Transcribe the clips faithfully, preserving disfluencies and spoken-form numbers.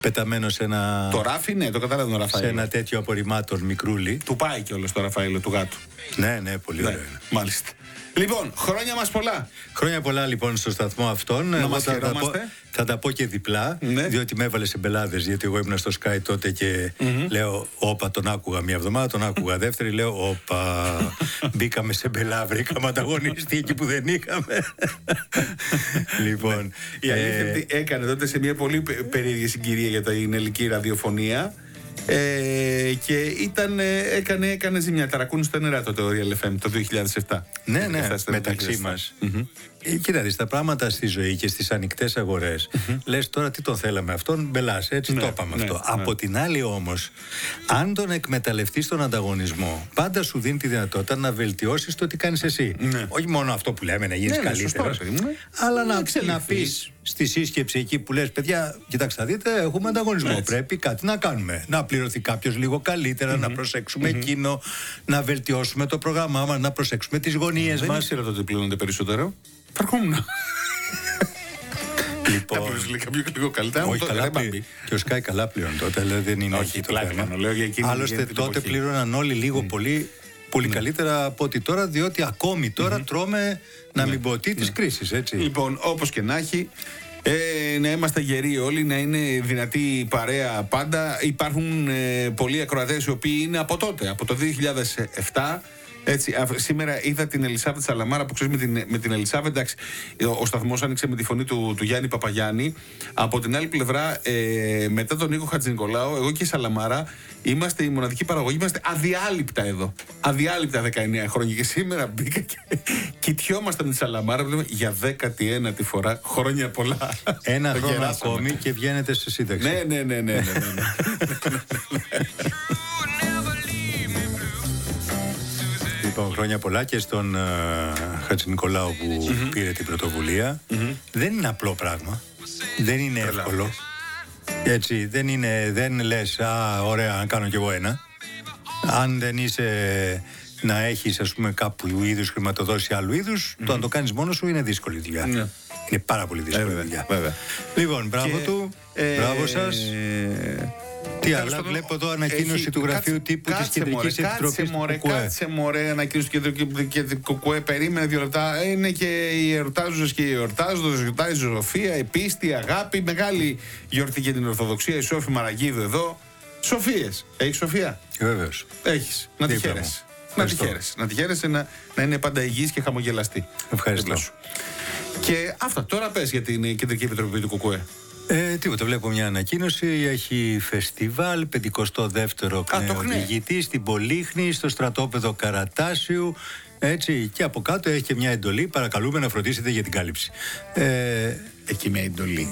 πεταμένο σε ένα. Το ράφι, ναι, το κατάλαβα τον Ραφαήλ. Σε ένα τέτοιο απορριμμάτων μικρούλι. Του πάει κιόλας το Ραφαήλ του γάτου. Ναι, ναι, πολύ Ναι, ωραίο. μάλιστα. Λοιπόν, χρόνια μας πολλά. Χρόνια πολλά λοιπόν στο σταθμό αυτόν. Να Εγώ μας θα, τα πω, χαιρόμαστε. θα τα πω και διπλά, Ναι. διότι με έβαλε σε μπελάδες. Γιατί εγώ ήμουν στο Sky τότε και Mm-hmm. λέω, όπα, τον άκουγα μία εβδομάδα, τον άκουγα δεύτερη. Λέω, όπα, μπήκαμε σε μπελά, βρήκαμε ανταγωνιστή εκεί που δεν είχαμε. Λοιπόν. Η αλήθεια ε, είναι ότι έκανε τότε σε μια πολύ πε- περίεργη συγκυρία για την ελληνική ραδιοφωνία. Ε, και ήταν, ε, έκανε, έκανε ζημιά. Ταρακούνησε στα νερά τότε ο Real εφ εμ το δύο χιλιάδες επτά. Ναι, ναι, Έφτασε το μεταξύ δύο χιλιάδες επτά. μας. Ε, κοίτα δεις, τα πράγματα στη ζωή και στις ανοιχτές αγορές, λες τώρα τι τον θέλαμε αυτόν, μπελάς, έτσι Ναι, το είπαμε ναι, αυτό. ναι. Από την άλλη όμως, αν τον εκμεταλλευτείς τον ανταγωνισμό, πάντα σου δίνει τη δυνατότητα να βελτιώσεις το τι κάνεις εσύ. Ναι. Όχι μόνο αυτό που λέμε, να γίνεις Ναι, ναι, σωστό, καλύτερος, ρε παιδί μου, ναι. αλλά Να να, εξελιχθείς. να πεις στη σύσκεψη εκεί που λες, παιδιά, κοιτάξτε, θα δείτε, έχουμε ανταγωνισμό. Έτσι. Πρέπει κάτι να κάνουμε. Να πληρωθεί κάποιος λίγο καλύτερα, να προσέξουμε εκείνο, να βελτιώσουμε το πρόγραμμά μας, να προσέξουμε τις γωνίες Δεν μας. ήξερα τότε πληρώνονται περισσότερο. Θα ερχόμουν. Λοιπόν, Κάποιος λέει κάποιο λίγο καλύτερα. μου όχι, το καλά έκανε, πλη... και ο Σκάι καλά πλήρωνε τότε, δηλαδή δεν είναι Όχι, εκεί το πλάκα θέμα. κάνω, λέω για εκείνη- Άλλωστε για εκείνη την τότε εποχή. πλήρωναν όλοι λίγο πολύ, πολύ καλύτερα από ότι τώρα, διότι ακόμη τώρα τρώμε, να μην πω τι, τις κρίσεις, έτσι. Λοιπόν, όπως και να έχει, ε, να είμαστε γεροί όλοι, να είναι δυνατή η παρέα πάντα. Υπάρχουν ε, πολλοί ακροατές οι οποίοι είναι από τότε, από το δύο χιλιάδες επτά. Έτσι, α, σήμερα είδα την Ελισάβετ Σαλαμάρα που ξέρει με την, με την Ελισάβετ. Εντάξει, ο, ο σταθμός άνοιξε με τη φωνή του, του Γιάννη Παπαγιάννη. Από την άλλη πλευρά, ε, μετά τον Νίκο Χατζηνικολάου, εγώ και η Σαλαμάρα είμαστε η μοναδική παραγωγή. Είμαστε αδιάλειπτα εδώ. Αδιάλειπτα δεκαεννέα χρόνια. Και σήμερα μπήκα και κοιτιόμαστε με τη Σαλαμάρα. Λέμε για δέκατη ένατη φορά. Χρόνια πολλά. Ένα Το χρόνο γεράσαμε. ακόμη και βγαίνετε σε σύνταξη. Ναι, ναι, ναι, ναι, ναι, ναι. Λοιπόν, χρόνια πολλά και στον uh, Χατζηνικολάου που πήρε την πρωτοβουλία. Δεν είναι απλό πράγμα. Δεν είναι εύκολο. Έτσι, δεν είναι, δεν λες, α, ωραία, να κάνω κι εγώ ένα. Αν δεν είσαι να έχεις, ας πούμε, κάπου είδους χρηματοδότηση άλλου είδους, το αν το κάνεις μόνος σου είναι δύσκολη δουλειά. Ναι. Είναι πάρα πολύ δύσκολη Ε, βέβαια, δουλειά. βέβαια. Λοιπόν, μπράβο Και, του, ε, μπράβο σας. ε, Τι τέλος άλλα, πάντων, βλέπω εδώ ανακοίνωση έχει- του γραφείου κάτσε- τύπου της κάτσε, Κεντρικής μωρέ, Επιτροπής Κάτσε του μωρέ, ΚΚΕ. κάτσε μωρέ, ανακοίνωση του Κεντρικού Κουκουέ. Περίμενε δύο λεπτά. Είναι και οι εορτάζουσες και οι εορτάζοντες. Γιορτάζει η Σοφία, η πίστη, η αγάπη. Μεγάλη γιορτή για την Ορθοδοξία. Η Σόφη Μαραγίδου εδώ. Σοφίες. Έχεις Σοφία? Βεβαίως. Έχεις. Να τη Δίπλα μου. χαίρεσαι. Να τη Ευχαριστώ. χαίρεσαι. Να τη χαίρεσαι να, να είναι πάντα υγιής και χαμογελαστή. Ευχαριστώ. Δίπλα σου. Και αυτά. Τώρα πες για την Κεντρική Επιτροπή του Κουκουέ. Ε, τίποτα, βλέπω μια ανακοίνωση. Έχει φεστιβάλ, πενηκοστό δεύτερο το χνέ. χνεοδηγητή στην Πολύχνη, στο στρατόπεδο Καρατάσιου. Έτσι, και από κάτω έχει και μια εντολή. Παρακαλούμε να φροντίσετε για την κάλυψη. Ε, Εκεί μια εντολή.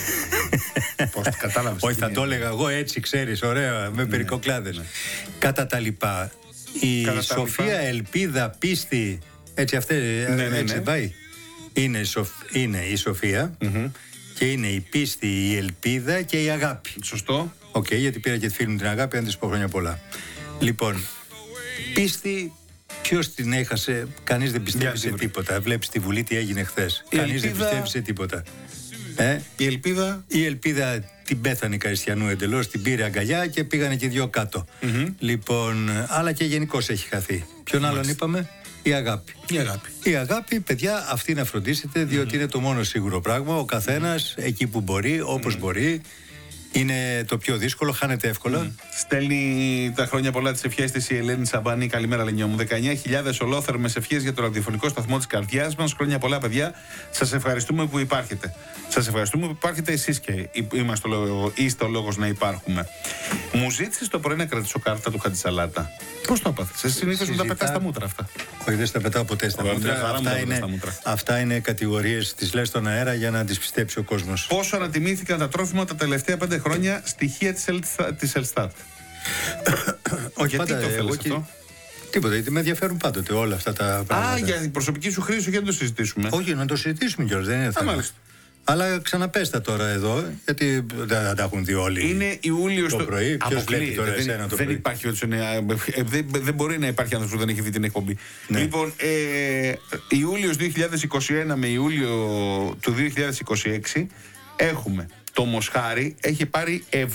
Πώς το κατάλαβες? όχι, εκεί θα μια το εντολή. έλεγα εγώ έτσι, ξέρεις, ωραία, με περικοκλάδες. Κατά τα λοιπά, η Κατά τα Σοφία, λοιπά. Ελπίδα, Πίστη, έτσι αυτή, Ναι, ναι, έτσι ναι. πάει. Είναι, η Σοφ- είναι η Σοφία και είναι η Πίστη, η Ελπίδα και η Αγάπη. Σωστό. Οκ, γιατί πήρα και τη φίλη μου την Αγάπη, αν της πω χρόνια πολλά. Λοιπόν, Πίστη, ποιος την έχασε, κανείς δεν πιστεύει Για σε την- τίποτα. Βλέπεις τη Βουλή τι έγινε χθες. Η Κανείς δεν Ελπίδα- πιστεύει σε τίποτα. Ε, Η ελπίδα. η Ελπίδα την πέθανε η Καριστιανού εντελώς, την πήρε αγκαλιά και πήγανε και δυο κάτω. Λοιπόν, αλλά και γενικώς έχει χαθεί. Ποιον άλλον είπαμε? Η Αγάπη. Η αγάπη. Η Αγάπη, παιδιά, αυτή να φροντίσετε, διότι είναι το μόνο σίγουρο πράγμα. Ο καθένας εκεί που μπορεί, όπως μπορεί. Είναι το πιο δύσκολο, χάνεται εύκολα. Στέλνει τα χρόνια πολλά τις ευχές της η Ελένη Σαμπάνη. Καλημέρα, Λενιό μου. δεκαεννιά χιλιάδες ολόθερμες ευχές για το ραδιοφωνικό σταθμό της καρδιάς μας. Χρόνια πολλά, παιδιά. Σας ευχαριστούμε που υπάρχετε. Σας ευχαριστούμε που υπάρχετε εσείς και είμαστε ο λόγο- είστε ο λόγος να υπάρχουμε. Μου ζήτησες το πρωί να κρατήσω κάρτα του Χατζησαλάτα. Πώς το έπαθες? Εσύ συνήθως μου τα Συζητά- πετάς στα μούτρα αυτά. Όχι, δεν στα πετάω ποτέ στα Ωραία, μούτρα. μια χαρά μου Αυτά τα πετάς είναι, στα μούτρα. αυτά είναι κατηγορίες, τις λες στον αέρα για να τις πιστέψει ο κόσμος. Πόσο ανατιμήθηκαν τα τρόφιμα τα τελευταία πέντε χρόνια, στοιχεία της Ελστά- της Ελστάτ. Όχι, Γιατί πάντα, το θέλεις εγώ αυτό? και- Τίποτα, γιατί με ενδιαφέρουν πάντοτε όλα αυτά τα πράγματα. Α, για την προσωπική σου χρήση, για να το συζητήσουμε. Όχι, να το συζητήσουμε κιόλας, δεν είναι θέμα. μάλιστα. Αλλά ξαναπέστα τώρα εδώ, γιατί δεν τα έχουν δει όλοι. Είναι Ιούλιο το πρωί. Ποιος βλέπει τώρα δεν, εσένα το δεν πρωί? υπάρχει ότι είναι, ε, δεν, δεν μπορεί να υπάρχει άνθρωπος που δεν έχει δει την εκπομπή. Ναι. Λοιπόν, ε, Ιούλιος δύο χιλιάδες είκοσι ένα με Ιούλιο του δύο χιλιάδες είκοσι έξι έχουμε το Μοσχάρι έχει πάρει